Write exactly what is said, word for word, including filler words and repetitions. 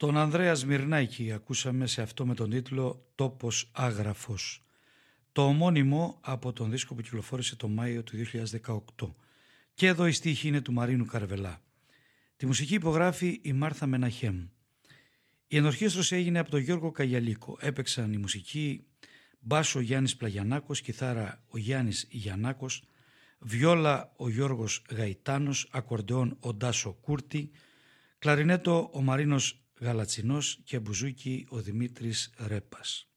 Τον Ανδρέα Σμυρνάκη ακούσαμε σε αυτό με τον τίτλο «Τόπος Άγραφος». Το ομώνυμο από τον δίσκο που κυκλοφόρησε το Μάιο του δύο χιλιάδες δεκαοκτώ. Και εδώ η στίχη είναι του Μαρίνου Καρβελά. Τη μουσική υπογράφει η Μάρθα Μεναχέμ. Η ενορχήστρωση έγινε από τον Γιώργο Καγιαλίκο. Έπαιξαν η μουσική μπάσο Γιάννης Πλαγιανάκος, κιθάρα ο Γιάννης Γιαννάκος, βιόλα ο Γιώργος Γαϊτάνος, ακορντεόν ο Ντάσο Κούρτη, κλαρινέτο ο Μαρίνος Γαλατσινός και μπουζούκι ο Δημήτρης Ρέπας.